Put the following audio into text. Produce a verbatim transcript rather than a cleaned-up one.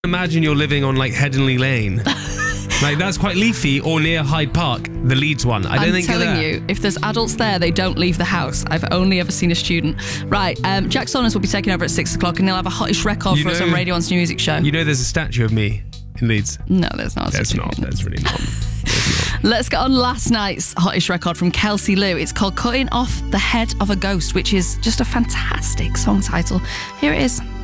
Imagine you're living on like Headingley Lane. Like, that's quite leafy, or near Hyde Park, the Leeds one. I don't I'm think telling you're there. you, if there's adults there, they don't leave the house. I've only ever seen a student. Right, um, Jack Saunders will be taking over at six o'clock and he'll have a hottish record You for us know- on Radio One's new music show. You know there's a statue of me in Leeds? no, there's not. There's not. There's really not. There's not. Let's get on last night's hottish record from Kelsey Lou. It's called Cutting Off the Head of a Ghost, which is just a fantastic song title. Here it is.